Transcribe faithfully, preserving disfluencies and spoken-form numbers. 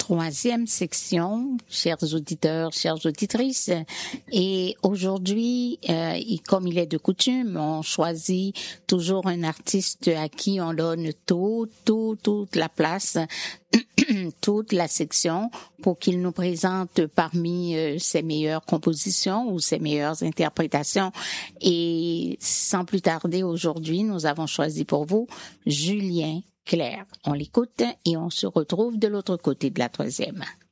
troisième section, chers auditeurs, chères auditrices. Et aujourd'hui, euh, et comme il est de coutume, on choisit toujours un artiste à qui on donne tout, tout, toute la place, toute la section pour qu'il nous présente parmi euh, ses meilleures compositions ou ses meilleures interprétations. Et sans plus tarder, aujourd'hui, nous avons choisi pour vous Julien Clerc. On l'écoute et on se retrouve de l'autre côté de la troisième.